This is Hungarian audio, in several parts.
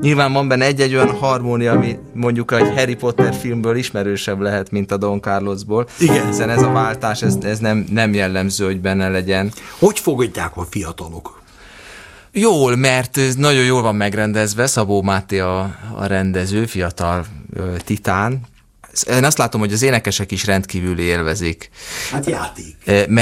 Nyilván van benne egy-egy olyan harmónia, ami mondjuk egy Harry Potter filmből ismerősebb lehet, mint a Don Carlosból. Igen. Hiszen ez a váltás, ez nem jellemző, hogy benne legyen. Hogy fogadják a fiatalok? Jól, mert nagyon jól van megrendezve, Szabó Máté a rendező, fiatal titán. Én azt látom, hogy az énekesek is rendkívül élvezik. Hát játék.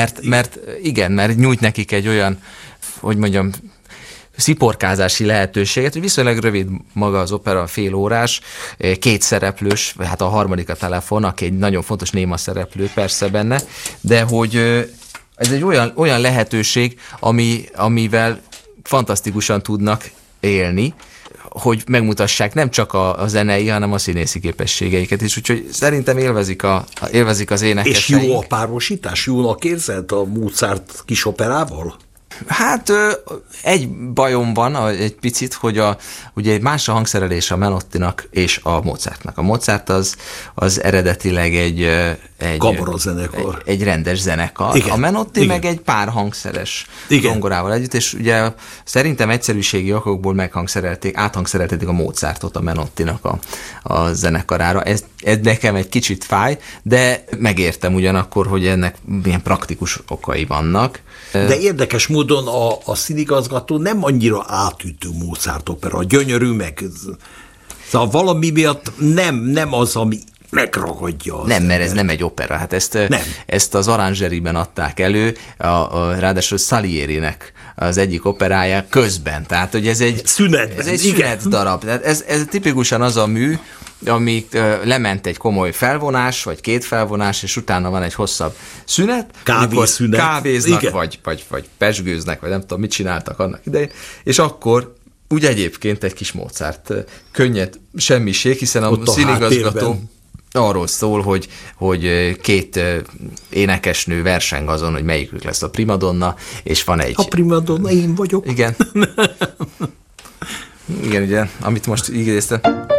Mert nyújt nekik egy olyan, hogy mondjam, sziporkázási lehetőséget, hogy viszonylag rövid maga az opera, fél órás, 2 szereplős, hát a harmadik a telefon, aki egy nagyon fontos néma szereplő persze benne, de hogy ez egy olyan lehetőség, amivel fantasztikusan tudnak élni, hogy megmutassák nem csak a zenei, hanem a színészi képességeiket is, úgyhogy szerintem élvezik az énekeseink. És jó a párosítás? Jónak érzed a Mozart kis operával? Hát egy bajom van egy picit, hogy ugye más a hangszerelés a Menottinak és a Mozartnak. A Mozart az eredetileg egy kamarazenekar. Egy rendes zenekar. Igen. A Menotti meg egy pár hangszeres zongorával együtt, és ugye szerintem egyszerűségi okokból áthangszerelték a Mozartot a Menottinak a zenekarára. Ez nekem egy kicsit fáj, de megértem ugyanakkor, hogy ennek milyen praktikus okai vannak. De érdekes módon a színigazgató nem annyira átütő Mozart opera, gyönyörű meg. Szóval valami miatt nem az, ami megragadja. Nem, mert ez nem egy opera. Hát ezt az Orangerie-ben adták elő, ráadásul Salierinek az egyik operája közben. Tehát, hogy ez egy szünet darab. Tehát ez tipikusan az a mű, amíg lement egy komoly felvonás, vagy 2 felvonás, és utána van egy hosszabb szünet. Kávészünet. Kávéznak, vagy pezsgőznek, vagy nem tudom, mit csináltak annak idején, és akkor úgy egyébként egy kis Mozart könnyed semmiség, hiszen a színigazgató arról szól, hogy 2 énekesnő verseng azon, hogy melyikük lesz a primadonna, és van egy... A primadonna én vagyok. Igen. Igen, ugye, amit most ígéreztem.